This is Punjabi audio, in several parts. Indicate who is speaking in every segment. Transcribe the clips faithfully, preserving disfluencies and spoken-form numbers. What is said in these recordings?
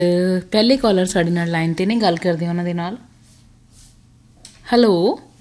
Speaker 1: ਪਹਿਲੇ ਕਾਲਰ ਸਾਡੇ ਨਾਲ ਲਾਈਨ ਤੇ ਨੇ, ਗੱਲ ਕਰਦੇ ਉਹਨਾਂ ਦੇ ਨਾਲ। ਹੈਲੋ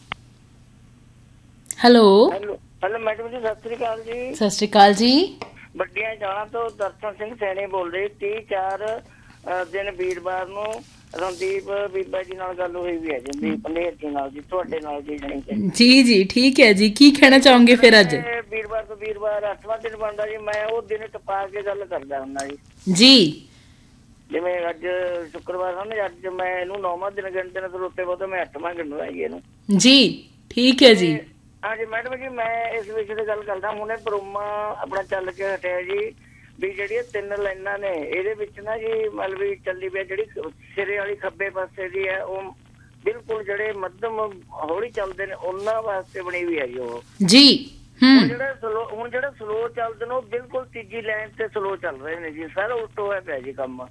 Speaker 1: ਹੈਲੋ
Speaker 2: ਹੈਲੋ ਮੈਡਮ ਜੀ, ਸਤਿ ਸ੍ਰੀ ਅਕਾਲ ਜੀ।
Speaker 1: ਸਤਿ ਸ਼੍ਰੀ ਅਕਾਲ ਜੀ।
Speaker 2: ਵੱਡੀਆਂ ਜਾਣਾ ਤੋਂ ਦਰਸ਼ਨ ਸਿੰਘ ਸੈਣੀ ਬੋਲ ਰਹੇ। ਤੀਹ ਚਾਰ ਦਿਨ ਵੀਰਵਾਰ ਨੂੰ ਰਣਦੀਪ ਬੀਬਾ ਜੀ ਨਾਲ ਗੱਲ ਹੋਈ ਵੀ ਹੈ ਜੀ, ਦੀਪ ਪੰਡੇਰ ਜੀ ਨਾਲ ਜੀ, ਤੁਹਾਡੇ ਨਾਲ ਜੀ।
Speaker 1: ਜੀ ਜੀ ਠੀਕ ਹੈ ਜੀ, ਕੀ ਕਹਿਣਾ ਚਾਹੋਗੇ ਫਿਰ ਅੱਜ?
Speaker 2: ਵੀਰਵਾਰ ਤੋਂ ਵੀਰਵਾਰ ਅੱਠਵਾਂ ਦਿਨ ਬਣਦਾ ਜੀ, ਮੈਂ ਉਹ ਦਿਨ ਟਪਾ ਕੇ ਗੱਲ ਕਰਦਾ ਹੁੰਦਾ ਜੀ।
Speaker 1: ਜੀ
Speaker 2: ਜਿਵੇਂ ਅੱਜ ਸ਼ੁੱਕਰਵਾਰ ਆ ਨਾ, ਅੱਜ ਮੈਂ ਇਹਨੂੰ ਨੌਵਾਂ ਦਿਨ ਗਿਣਦੇ ਨੇ, ਫਿਰ ਉੱਤੇ ਬਾਅਦ ਮੈਂ ਅੱਠਵਾਂ ਗਿਣਦਾ ਜੀ ਇਹਨੂੰ।
Speaker 1: ਜੀ ਠੀਕ ਹੈ ਜੀ।
Speaker 2: ਹਾਂਜੀ ਮੈਡਮ ਜੀ, ਮੈਂ ਇਸ ਵਿਸ਼ੇ ਤੇ ਗੱਲ ਕਰਦਾ। ਹੁਣੇ ਬਰੋਮਾ ਆਪਣਾ ਚੱਲ ਕੇ ਹਟਿਆ ਜੀ, ਵੀ ਜਿਹੜੀਆਂ ਤਿੰਨ ਲਾਈਨਾਂ ਨੇ ਇਹਦੇ ਵਿੱਚ ਨਾ ਜੀ ਮਤਲਬ ਵੀ ਚੱਲੀ ਪਈ ਜਿਹੜੀ ਸਿਰੇ ਵਾਲੀ ਖੱਬੇ ਪਾਸੇ ਦੀ ਹੈ, ਉਹ ਬਿਲਕੁਲ ਜਿਹੜੇ ਮੱਧਮ ਹੌਲੀ ਚੱਲਦੇ ਨੇ ਉਹਨਾਂ ਵਾਸਤੇ ਬਣੀ ਹੋਈ ਹੈ ਜੀ ਉਹ। ਜੀ ਹੁਣ ਜਿਹੜਾ ਸਲੋ ਹੁਣ ਜਿਹੜਾ ਸਲੋ ਚੱਲਦੇ ਨੇ ਉਹ ਬਿਲਕੁਲ ਤੀਜੀ ਲਾਈਨ ਤੇ ਸਲੋ ਚੱਲ ਰਹੇ ਨੇ ਜੀ। ਸਾਰਾ ਉਲਟ ਹੋਇਆ ਪਿਆ ਜੀ ਕੰਮ।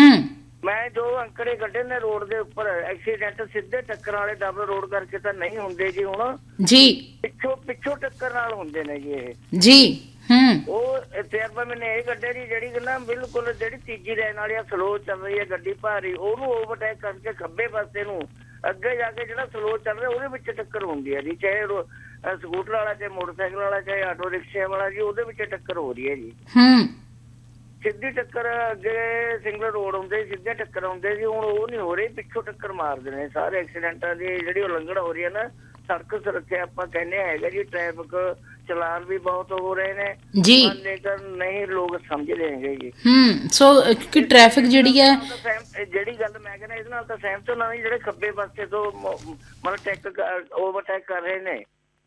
Speaker 2: ਮੈਂ ਜੋ ਅੰਕੜੇ ਕੱਢੇ ਨੇ ਰੋਡ ਦੇ ਉੱਪਰ, ਐਕਸੀਡੈਂਟ ਸਿੱਧੇ ਟੱਕਰ ਵਾਲੇ ਡਬਲ ਰੋਡ ਕਰਕੇ ਤਾਂ ਨਹੀਂ ਹੁੰਦੇ ਜੀ ਹੁਣ ਜੀ, ਪਿੱਛੋਂ ਪਿੱਛੋਂ ਟੱਕਰ ਨਾਲ ਹੁੰਦੇ ਨੇ ਜੀ ਇਹ ਜੀ। ਹੂੰ ਉਹ ਤਜਰਬਾ ਮੈਨੇ ਇਹ ਕੱਢਿਆ ਜੀ, ਜਿਹੜੀ ਨਾ ਬਿਲਕੁਲ ਜਿਹੜੀ ਤੀਜੀ ਲਾਈਨ ਵਾਲੀ ਆ ਸਲੋ ਚੱਲ ਰਹੀ ਹੈ ਗੱਡੀ ਭਾਰੀ, ਉਹਨੂੰ ਓਵਰਟੇਕ ਕਰਕੇ ਖੱਬੇ ਪਾਸੇ ਨੂੰ ਅੱਗੇ ਜਾ ਕੇ ਜਿਹੜਾ ਸਲੋ ਚੱਲ ਰਿਹਾ ਉਹਦੇ ਵਿੱਚ ਟੱਕਰ ਹੁੰਦੀ ਹੈ ਜੀ। ਚਾਹੇ ਸਕੂਟਰ ਵਾਲਾ, ਚਾਹੇ ਮੋਟਰਸਾਈਕਲ ਵਾਲਾ, ਚਾਹੇ ਆਟੋ ਰਿਕਸ਼ੇ ਵਾਲਾ ਜੀ, ਉਹਦੇ ਵਿੱਚ ਟੱਕਰ ਹੋ ਰਹੀ ਹੈ ਜੀ। ਹੂੰ ਸਿੱਧੀ ਟੱਕਰ ਅੱਗੇ ਸਿੰਗਲ ਰੋਡ ਹੁੰਦੇ, ਸਿੱਧੇ ਟੱਕਰ ਆਉਂਦੇ ਜੀ, ਹੁਣ ਉਹ ਨਹੀਂ ਹੋ ਰਹੀ, ਪਿੱਛੋਂ ਟੱਕਰ ਮਾਰਦੇ ਨੇ। ਸਾਰੇ ਐਕਸੀਡੈਂਟਾਂ ਦੀ ਜਿਹੜੀ ਉਲੰਘਣ ਹੋ ਰਹੀ ਹੈ ਨਾ, ਸੜਕ ਸੁਰੱਖਿਆ ਆਪਾਂ ਕਹਿੰਦੇ ਹੈਗਾ ਜੀ, ਟ੍ਰੈਫਿਕ ਚਲਾਨ ਵੀ ਬਹੁਤ ਹੋ ਰਹੇ ਨੇ ਜੀ, ਲੇਕਿਨ ਨਹੀਂ ਲੋਕ ਸਮਝਦੇ ਹੈਗੇ ਜੀ। ਹੂੰ ਸੋ ਕਿ ਟ੍ਰੈਫਿਕ ਜਿਹੜੀ ਹੈ, ਜਿਹੜੀ ਗੱਲ ਮੈਂ ਕਹਿੰਦਾ ਇਹਦੇ ਨਾਲ ਤਾਂ ਸਹਿਮਤ ਹੋਣਾ ਨਹੀਂ, ਜਿਹੜੇ ਖੱਬੇ ਪਾਸੇ ਤੋਂ ਮਤਲਬ ਟੈਕ ਓਵਰਟੇਕ ਕਰ ਰਹੇ ਨੇ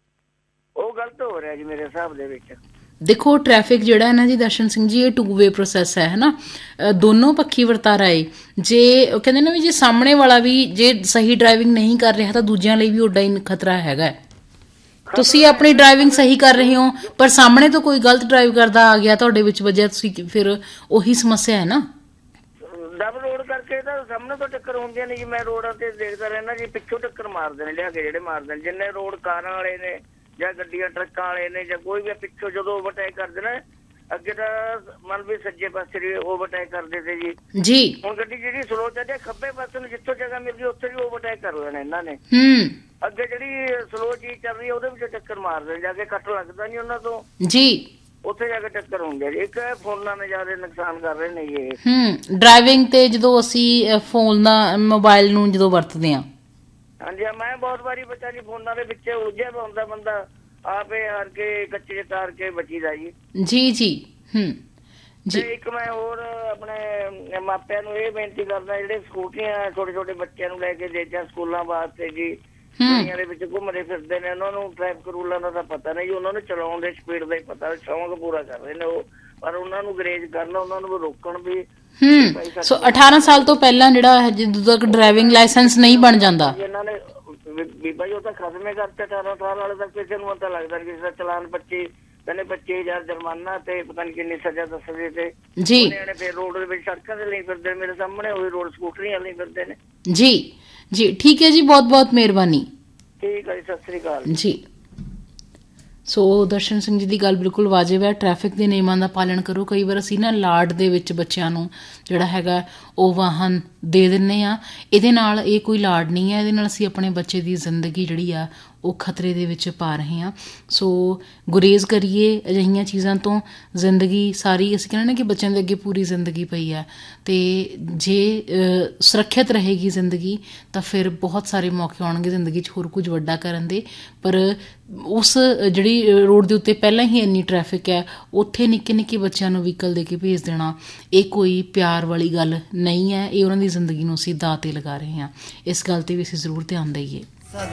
Speaker 2: ਉਹ ਗਲਤ ਹੋ ਰਿਹਾ ਜੀ ਮੇਰੇ ਹਿਸਾਬ ਦੇ ਵਿੱਚ।
Speaker 1: ਦੇਖੋ ਟ੍ਰੈਫਿਕ ਜਿਹੜਾ ਹੈ ਨਾ ਜੀ ਦਰਸ਼ਨ ਸਿੰਘ ਜੀ, ਇਹ ਟੂ ਵੇ ਪ੍ਰੋਸੈਸ ਹੈ ਨਾ, ਦੋਨੋਂ ਪੱਖੀ ਵਰਤਾਰਾ ਏ। ਜੇ ਉਹ ਕਹਿੰਦੇ ਨਾ ਵੀ ਜੇ ਸਾਹਮਣੇ ਵਾਲਾ ਵੀ ਜੇ ਸਹੀ ਡਰਾਈਵਿੰਗ ਨਹੀਂ ਕਰ ਰਿਹਾ ਤਾਂ ਦੂਜਿਆਂ ਲਈ ਵੀ ਓਡਾ ਹੀ ਖਤਰਾ ਹੈਗਾ। ਤੁਸੀਂ ਆਪਣੀ ਡਰਾਈਵਿੰਗ ਸਹੀ ਕਰ ਰਹੇ ਹੋ ਪਰ ਸਾਹਮਣੇ ਤੋਂ ਕੋਈ ਗਲਤ ਡਰਾਈਵ ਕਰਦਾ ਆ ਗਿਆ ਤੁਹਾਡੇ ਵਿੱਚ ਵਜਿਆ, ਤੁਸੀਂ ਫਿਰ ਉਹੀ ਸਮੱਸਿਆ ਹੈ ਨਾ।
Speaker 2: ਡਬਲ ਰੋਡ ਕਰਕੇ ਤਾਂ ਸਾਹਮਣੇ ਤੋਂ ਟੱਕਰ ਹੁੰਦੀਆਂ ਨੇ ਜੀ। ਮੈਂ ਰੋਡਾਂ ਤੇ ਦੇਖਦਾ ਰਹਿਣਾ ਜੀ, ਪਿੱਛੋਂ ਟੱਕਰ ਮਾਰਦੇ ਨੇ ਲਿਆ ਕੇ, ਜਿਹੜੇ ਮਾਰਦੇ ਨੇ ਜਿੰਨੇ ਰੋਡ ਕਾਰਾਂ ਵਾਲੇ ਨੇ ਜਾਂ ਗੱਡੀਆਂ ਟਰੱਕਾਂ ਵਾਲੇ ਨੇ ਜਾਂ ਕੋਈ ਵੀ ਪਿੱਛੋਂ ਜਦੋਂ ਓਵਰਟੇਕ ਕਰਦੇ ਨੇ, ਅੱਗੇ ਤਾਂ ਮਤਲਬ ਵੀ ਸੱਜੇ ਪਾਸੇ ਓਵਰਟੇਕ ਕਰਦੇ ਤੇ ਜੀ ਜੀ ਹੁਣ ਗੱਡੀ ਜਿਹੜੀ ਸਲੋ ਚੱਲਦੀ ਖੱਬੇ ਪਾਸੇ ਨੂੰ ਜਿੱਥੋਂ ਜਗ੍ਹਾ ਮਿਲਦੀ ਉੱਥੇ ਵੀ ਓਵਰਟੇਕ ਕਰ ਲੈਣਾ ਇਹਨਾਂ ਨੇ। ਹੂੰ ਅੱਗੇ ਜਿਹੜੀ ਸਲੋ ਚੀਜ਼ ਚੱਲ ਰਹੀ ਹੈ ਉਹਦੇ ਵਿੱਚ ਟੱਕਰ ਮਾਰਦੇ ਜਾ ਕੇ, ਕੱਟ ਲੱਗਦਾ ਨਹੀਂ ਉਹਨਾਂ ਤੋਂ ਜੀ, ਉੱਥੇ ਜਾ ਕੇ ਟੱਕਰ ਹੁੰਦੀ ਹੈ। ਇੱਕ ਫੋਨਾਂ ਨੇ ਜ਼ਿਆਦਾ ਨੁਕਸਾਨ ਕਰ ਰਹੇ ਨੇ ਜੀ। ਹੂੰ ਡਰਾਈਵਿੰਗ ਤੇ ਜਦੋਂ ਅਸੀਂ ਫੋਨ ਦਾ ਮੋਬਾਈਲ ਨੂੰ ਜਦੋਂ ਵਰਤਦੇ ਹਾਂ, ਹਾਂਜੀ ਮੈਂ ਬਹੁਤ ਵਾਰੀ ਬੱਚਾ ਜੀ ਫੋਨਾਂ ਦੇ ਵਿੱਚ ਉਲਝਿਆ ਪਿਆ ਹੁੰਦਾ, ਬੰਦਾ ਆਪੇ ਹਾਰ ਕੇ ਕੱਚੇ ਤਾਰ ਕੇ ਬਚੀਦਾ ਜੀ। ਜੀ ਜੀ ਹੂੰ ਜੀ। ਇੱਕ ਮੈਂ ਹੋਰ ਆਪਣੇ ਮਾਪਿਆਂ ਨੂੰ ਇਹ ਬੇਨਤੀ ਕਰਦਾ, ਜਿਹੜੇ ਸਕੂਟਰੀਆਂ ਛੋਟੇ ਛੋਟੇ ਬੱਚਿਆਂ ਨੂੰ ਲੈ ਕੇ ਦੇਜਾਂ ਸਕੂਲਾਂ ਵਾਸਤੇ ਜੀ, ਦੁਨੀਆਂ ਦੇ ਵਿੱਚ ਘੁੰਮਦੇ ਫਿਰਦੇ ਨੇ, ਉਹਨਾਂ ਨੂੰ ਟ੍ਰੈਫਿਕ ਰੂਲਾਂ ਦਾ ਤਾਂ ਪਤਾ ਨਹੀਂ ਜੀ, ਉਹਨਾਂ ਨੂੰ ਚਲਾਉਣ ਦੇ ਸਪੀਡ ਦਾ ਹੀ ਪਤਾ, ਸ਼ੌਂਕ ਪੂਰਾ ਕਰ ਰਹੇ ਨੇ ਉਹ, ਪਰ ਉਹਨਾਂ ਨੂੰ ਗਰੇਜ ਕਰਨਾ, ਉਹਨਾਂ ਨੂੰ ਰੋਕਣ ਵੀ। ਹੂੰ ਸੋ ਅਠਾਰਾਂ ਸਾਲ ਤੋਂ ਪਹਿਲਾਂ ਜਿਹੜਾ ਜਦੋਂ ਤੱਕ ਡਰਾਈਵਿੰਗ ਲਾਇਸੈਂਸ ਨਹੀਂ ਬਣ ਜਾਂਦਾ, ਇਹਨਾਂ ਨੇ ਬੀਬਾ ਜੀ ਉਹ ਤਾਂ ਖਤਮੇ ਕਰਤੇ। ਅਠਾਰਾਂ ਸਾਲ ਵਾਲੇ ਤਾਂ ਕਿਸੇ ਨੂੰ ਤਾਂ ਲੱਗਦਾ ਕਿਸੇ ਦਾ ਚਲਾਨ ਪੱਚੀ ਕਹਿੰਦੇ ਪੱਚੀ ਹਜ਼ਾਰ ਜੁਰਮਾਨਾ ਤੇ ਪਤਾ ਨਹੀਂ ਕਿੰਨੀ ਸਜ਼ਾ ਦੱਸਦੇ ਤੇ ਜੀ, ਫਿਰ ਰੋਡ ਦੇ ਵਿੱਚ ਸੜਕਾਂ ਤੇ ਲਈ ਫਿਰਦੇ, ਮੇਰੇ ਸਾਹਮਣੇ ਉਹੀ ਰੋਡ ਸਕੂਟਰੀਆਂ ਲਈ ਫਿਰਦੇ ਨੇ ਜੀ ਜੀ। ਠੀਕ ਹੈ ਜੀ, ਬਹੁਤ ਬਹੁਤ ਮਿਹਰਬਾਨੀ। ਠੀਕ ਹੈ ਜੀ, ਸਤਿ ਸ੍ਰੀ ਅਕਾਲ ਜੀ। ਸੋ ਦਰਸ਼ਨ ਸਿੰਘ ਜੀ ਦੀ ਗੱਲ ਬਿਲਕੁਲ ਵਾਜਿਬ ਹੈ, ਟ੍ਰੈਫਿਕ ਦੇ ਨਿਯਮਾਂ ਦਾ ਪਾਲਣ ਕਰੋ। ਕਈ ਵਾਰ ਅਸੀਂ ਨਾ ਲਾਡ ਦੇ ਵਿੱਚ ਬੱਚਿਆਂ ਨੂੰ ਜਿਹੜਾ ਹੈਗਾ ਉਹ ਵਾਹਨ ਦੇ ਦਿੰਦੇ ਹਾਂ, ਇਹਦੇ ਨਾਲ ਇਹ ਕੋਈ ਲਾਡ ਨਹੀਂ ਹੈ, ਇਹਦੇ ਨਾਲ ਅਸੀਂ ਆਪਣੇ ਬੱਚੇ ਦੀ ਜ਼ਿੰਦਗੀ ਜਿਹੜੀ ਆ ਉਹ ਖਤਰੇ ਦੇ ਵਿੱਚ ਪਾ ਰਹੇ ਹਾਂ। ਸੋ ਗੁਰੇਜ਼ ਕਰੀਏ ਅਜਿਹੀਆਂ ਚੀਜ਼ਾਂ ਤੋਂ। ਜ਼ਿੰਦਗੀ ਸਾਰੀ ਅਸੀਂ ਕਹਿੰਦੇ ਨਾ ਕਿ ਬੱਚਿਆਂ ਦੇ ਅੱਗੇ ਪੂਰੀ ਜ਼ਿੰਦਗੀ ਪਈ ਹੈ, ਅਤੇ ਜੇ ਸੁਰੱਖਿਅਤ ਰਹੇਗੀ ਜ਼ਿੰਦਗੀ ਤਾਂ ਫਿਰ ਬਹੁਤ ਸਾਰੇ ਮੌਕੇ ਆਉਣਗੇ ਜ਼ਿੰਦਗੀ 'ਚ ਹੋਰ ਕੁਝ ਵੱਡਾ ਕਰਨ ਦੇ। ਪਰ ਉਸ ਜਿਹੜੀ ਰੋਡ ਦੇ ਉੱਤੇ ਪਹਿਲਾਂ ਹੀ ਇੰਨੀ ਟ੍ਰੈਫਿਕ ਹੈ, ਉੱਥੇ ਨਿੱਕੇ ਨਿੱਕੇ ਬੱਚਿਆਂ ਨੂੰ ਵਹੀਕਲ ਦੇ ਕੇ ਭੇਜ ਦੇਣਾ ਇਹ ਕੋਈ ਪਿਆਰ ਵਾਲੀ ਗੱਲ ਨਹੀਂ ਹੈ, ਇਹ ਉਹਨਾਂ ਦੀ ਜ਼ਿੰਦਗੀ ਨੂੰ ਅਸੀਂ ਦਾਅ 'ਤੇ ਲਗਾ ਰਹੇ ਹਾਂ। ਇਸ ਗੱਲ 'ਤੇ ਵੀ ਅਸੀਂ ਜ਼ਰੂਰ ਧਿਆਨ ਦੇਈਏ।